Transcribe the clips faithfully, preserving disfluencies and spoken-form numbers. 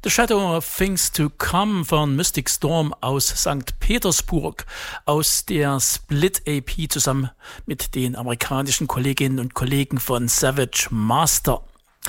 The Shadow of Things to Come von Mystic Storm aus Sankt Petersburg, aus der Split-A P zusammen mit den amerikanischen Kolleginnen und Kollegen von Savage Master.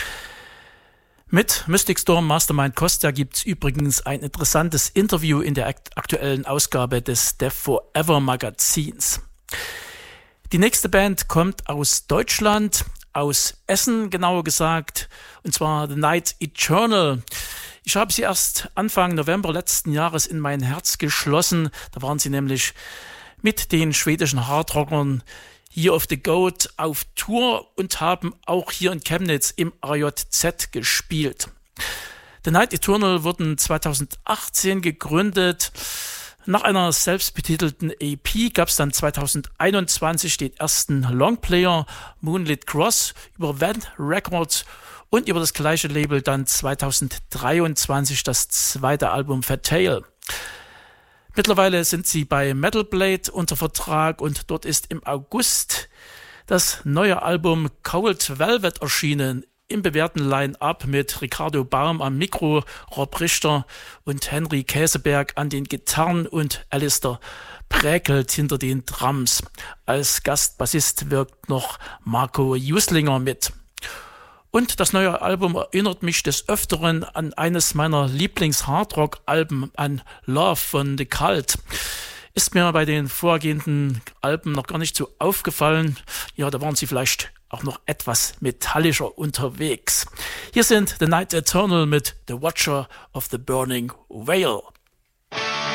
Mit Mystic Storm Mastermind Costa gibt's übrigens ein interessantes Interview in der aktuellen Ausgabe des Death Forever Magazins. Die nächste Band kommt aus Deutschland, aus Essen genauer gesagt, und zwar The Night Eternal. Ich habe sie erst Anfang November letzten Jahres in mein Herz geschlossen. Da waren sie nämlich mit den schwedischen Hardrockern Year of the Goat auf Tour und haben auch hier in Chemnitz im A J Z gespielt. The Night Eternal wurden zweitausendachtzehn gegründet. Nach einer selbstbetitelten E P gab es dann zweitausendeinundzwanzig den ersten Longplayer Moonlit Cross über Van Records und über das gleiche Label dann zweitausenddreiundzwanzig das zweite Album Fatal. Mittlerweile sind sie bei Metal Blade unter Vertrag und dort ist im August das neue Album Cold Velvet erschienen, im bewährten Line-Up mit Ricardo Baum am Mikro, Rob Richter und Henry Käseberg an den Gitarren und Alistair Präkelt hinter den Drums. Als Gastbassist wirkt noch Marco Juslinger mit. Und das neue Album erinnert mich des Öfteren an eines meiner Lieblings-Hardrock-Alben, an Love von The Cult. Ist mir bei den vorgehenden Alben noch gar nicht so aufgefallen. Ja, da waren sie vielleicht auch noch etwas metallischer unterwegs. Hier sind The Night Eternal mit The Watcher of the Burning Veil.